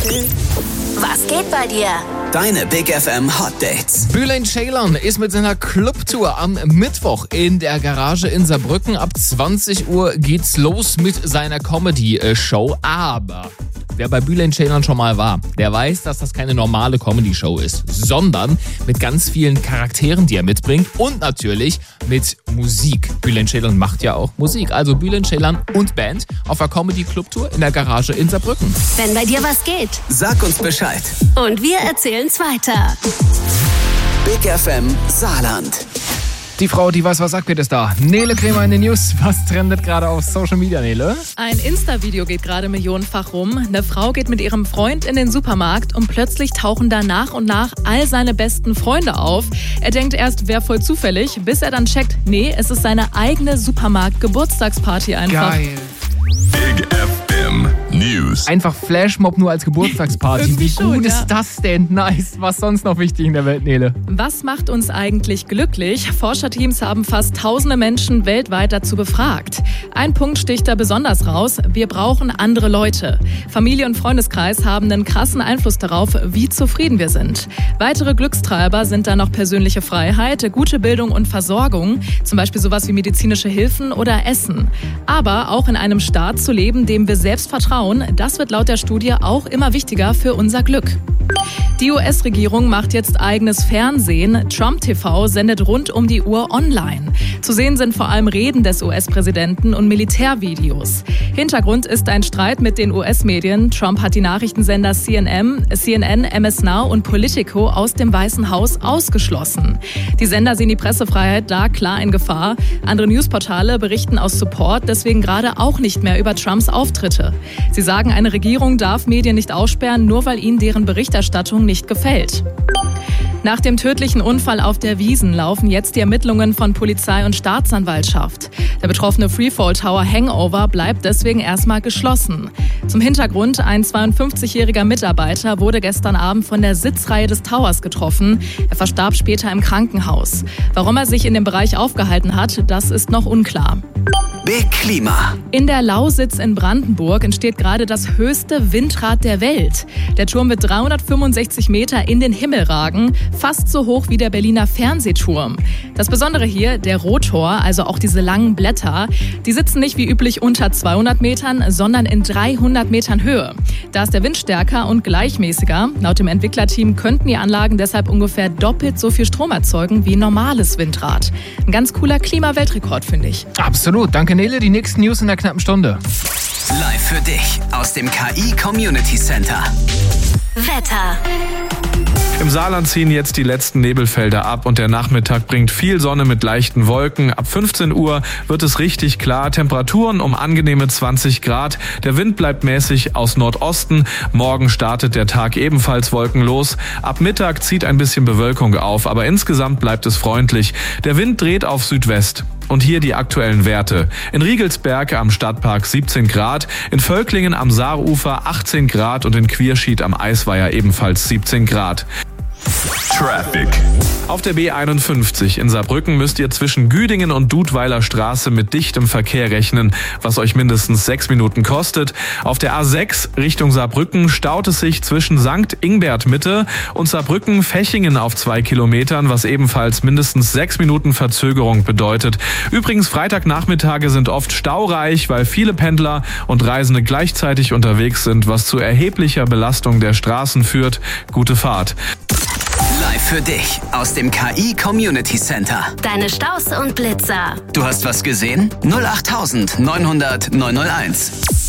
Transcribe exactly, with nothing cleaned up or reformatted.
Was geht bei dir? Deine Big F M Hot Dates. Bülent Ceylan ist mit seiner Clubtour am Mittwoch in der Garage in Saarbrücken. Ab zwanzig Uhr geht's los mit seiner Comedy-Show. Aber wer bei Bülent Ceylan schon mal war, der weiß, dass das keine normale Comedy-Show ist, sondern mit ganz vielen Charakteren, die er mitbringt und natürlich mit Musik. Bülent Ceylan macht ja auch Musik. Also Bülent Ceylan und Band auf der Comedy-Clubtour in der Garage in Saarbrücken. Wenn bei dir was geht. Sag uns Bescheid. Und wir erzählen's weiter. Big F M Saarland. Die Frau, die weiß, was sagt, wird es da. Nele Kremer in den News. Was trendet gerade auf Social Media, Nele? Ein Insta-Video geht gerade millionenfach rum. Eine Frau geht mit ihrem Freund in den Supermarkt und plötzlich tauchen da nach und nach all seine besten Freunde auf. Er denkt erst, wäre voll zufällig, bis er dann checkt, nee, es ist seine eigene Supermarkt-Geburtstagsparty einfach. Geil. Big F M News. Einfach Flashmob nur als Geburtstagsparty. Irgendwie Wie schon, gut ja. ist das denn? Nice. Was sonst noch wichtig in der Welt, Nele? Was macht uns eigentlich glücklich? Forscherteams haben fast tausende Menschen weltweit dazu befragt. Ein Punkt sticht da besonders raus. Wir brauchen andere Leute. Familie und Freundeskreis haben einen krassen Einfluss darauf, wie zufrieden wir sind. Weitere Glückstreiber sind dann noch persönliche Freiheit, gute Bildung und Versorgung. Zum Beispiel sowas wie medizinische Hilfen oder Essen. Aber auch in einem Staat zu leben, dem wir selbst vertrauen, das wird laut der Studie auch immer wichtiger für unser Glück. Die U S-Regierung macht jetzt eigenes Fernsehen. Trump T V sendet rund um die Uhr online. Zu sehen sind vor allem Reden des U S-Präsidenten und Militärvideos. Hintergrund ist ein Streit mit den U S-Medien. Trump hat die Nachrichtensender C N N, C N N, M S Now und Politico aus dem Weißen Haus ausgeschlossen. Die Sender sehen die Pressefreiheit da klar in Gefahr. Andere Newsportale berichten aus Support deswegen gerade auch nicht mehr über Trumps Auftritte. Sie sagen, eine Regierung darf Medien nicht aussperren, nur weil ihnen deren Berichterstattung nicht gefällt. Nach dem tödlichen Unfall auf der Wiesn laufen jetzt die Ermittlungen von Polizei und Staatsanwaltschaft. Der betroffene Freefall Tower Hangover bleibt deswegen erstmal geschlossen. Zum Hintergrund, ein zweiundfünfzigjähriger Mitarbeiter wurde gestern Abend von der Sitzreihe des Towers getroffen. Er verstarb später im Krankenhaus. Warum er sich in dem Bereich aufgehalten hat, das ist noch unklar. Big Klima. In der Lausitz in Brandenburg entsteht gerade das höchste Windrad der Welt. Der Turm wird dreihundertfünfundsechzig Meter in den Himmel ragen, fast so hoch wie der Berliner Fernsehturm. Das Besondere hier, der Rotor, also auch diese langen Blätter, die sitzen nicht wie üblich unter zweihundert Metern, sondern in dreihundert Metern Höhe. Da ist der Wind stärker und gleichmäßiger. Laut dem Entwicklerteam könnten die Anlagen deshalb ungefähr doppelt so viel Strom erzeugen wie ein normales Windrad. Ein ganz cooler Klimaweltrekord, finde ich. Absolut. Danke, Nele. Die nächsten News in der knappen Stunde. Live für dich aus dem K I Community Center. Wetter. Im Saarland ziehen jetzt die letzten Nebelfelder ab und der Nachmittag bringt viel Sonne mit leichten Wolken. Ab fünfzehn Uhr wird es richtig klar. Temperaturen um angenehme zwanzig Grad. Der Wind bleibt mäßig aus Nordosten. Morgen startet der Tag ebenfalls wolkenlos. Ab Mittag zieht ein bisschen Bewölkung auf, aber insgesamt bleibt es freundlich. Der Wind dreht auf Südwest. Und hier die aktuellen Werte. In Riegelsberg am Stadtpark siebzehn Grad, in Völklingen am Saarufer achtzehn Grad und in Quierschied am Eisweiher ebenfalls siebzehn Grad. Traffic. Auf der B einundfünfzig in Saarbrücken müsst ihr zwischen Güdingen und Dudweiler Straße mit dichtem Verkehr rechnen, was euch mindestens sechs Minuten kostet. Auf der A sechs Richtung Saarbrücken staut es sich zwischen Sankt Ingbert Mitte und Saarbrücken-Fechingen auf zwei Kilometern, was ebenfalls mindestens sechs Minuten Verzögerung bedeutet. Übrigens, Freitagnachmittage sind oft staureich, weil viele Pendler und Reisende gleichzeitig unterwegs sind, was zu erheblicher Belastung der Straßen führt. Gute Fahrt. Live für dich aus dem K I Community Center. Deine Staus und Blitzer. Du hast was gesehen? null acht neunhundert neunhunderteins.